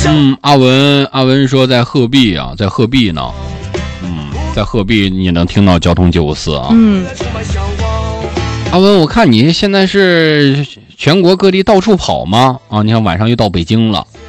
阿文说在鹤壁啊，在鹤壁呢。在鹤壁你能听到交通954啊。阿文，我看你现在是全国各地到处跑吗？啊，你看晚上又到北京了。